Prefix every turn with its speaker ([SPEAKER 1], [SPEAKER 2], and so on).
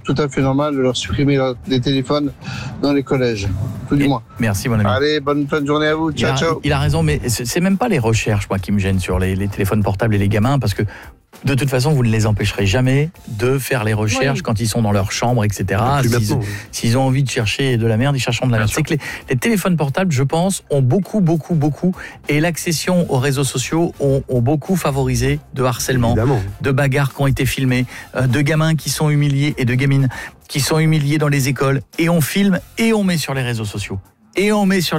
[SPEAKER 1] tout à fait normal de leur supprimer les téléphones dans les collèges, tout du moins.
[SPEAKER 2] Merci mon ami.
[SPEAKER 1] Allez, bonne fin de journée à vous, ciao.
[SPEAKER 2] Il a raison, mais c'est même pas les recherches moi qui me gênent sur les téléphones portables et les gamins, parce que de toute façon, vous ne les empêcherez jamais de faire les recherches quand ils sont dans leur chambre, etc. S'ils ont envie de chercher de la merde, ils chercheront de la merde. C'est que les téléphones portables, je pense, ont beaucoup, et l'accession aux réseaux sociaux ont beaucoup favorisé de harcèlement, de bagarres qui ont été filmées, de gamins qui sont humiliés et de gamines qui sont humiliées dans les écoles. Et on filme et on met sur les réseaux sociaux. Et on met sur